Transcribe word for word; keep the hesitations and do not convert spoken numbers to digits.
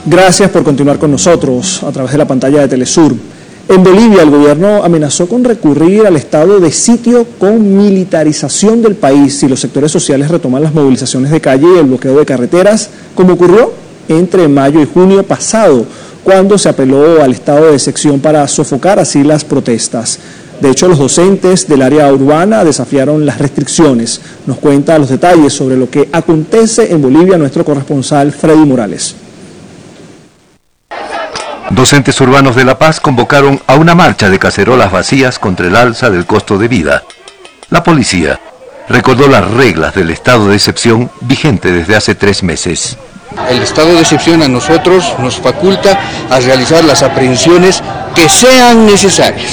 Gracias por continuar con nosotros a través de la pantalla de Telesur. En Bolivia, el gobierno amenazó con recurrir al estado de sitio con militarización del país si los sectores sociales retoman las movilizaciones de calle y el bloqueo de carreteras, como ocurrió entre mayo y junio pasado, cuando se apeló al estado de excepción para sofocar así las protestas. De hecho, los docentes del área urbana desafiaron las restricciones. Nos cuenta los detalles sobre lo que acontece en Bolivia nuestro corresponsal Freddy Morales. Docentes urbanos de La Paz convocaron a una marcha de cacerolas vacías contra el alza del costo de vida. La policía recordó las reglas del estado de excepción vigente desde hace tres meses. El estado de excepción a nosotros nos faculta a realizar las aprehensiones que sean necesarias.